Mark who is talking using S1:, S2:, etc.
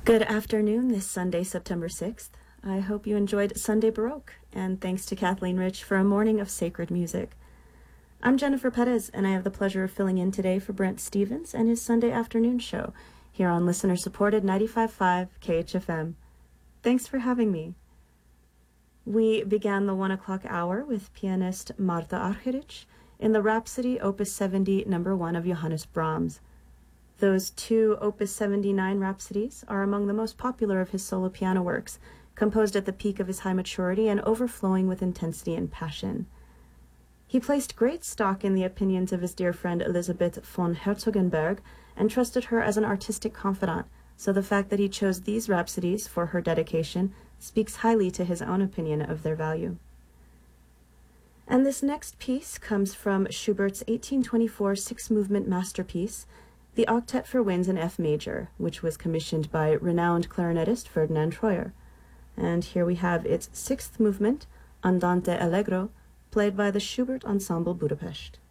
S1: Good afternoon this Sunday, September 6th. I hope you enjoyed Sunday Baroque, and thanks to Kathleen Rich for a morning of sacred music. I'm Jennifer Perez, and I have the pleasure of filling in today for Brent Stevens and his Sunday afternoon show here on listener-supported 95.5 KHFM. Thanks for having me. We began the 1 o'clock hour with pianist Marta Argerich in the Rhapsody Opus 70 No. 1 of Johannes Brahms. Those two Opus 79 Rhapsodies are among the most popular of his solo piano works, composed at the peak of his high maturity and overflowing with intensity and passion. He placed great stock in the opinions of his dear friend Elisabeth von Herzogenberg and trusted her as an artistic confidant, so the fact that he chose these rhapsodies for her dedication speaks highly to his own opinion of their value. And this next piece comes from Schubert's 1824 six-movement masterpiece, the Octet for Winds in F major, which was commissioned by renowned clarinetist Ferdinand Troyer. And here we have its sixth movement, Andante Allegro, played by the Schubert Ensemble Budapest.